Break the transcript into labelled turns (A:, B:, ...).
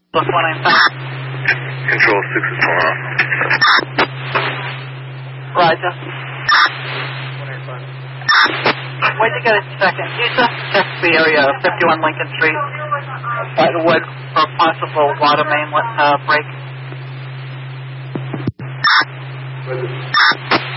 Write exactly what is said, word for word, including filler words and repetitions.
A: Plus one nine five.
B: Control six is going off.
A: Roger. Wait to get a second. Lisa, check the area of fifty-one Lincoln Street. By the wood for a possible water main uh, break.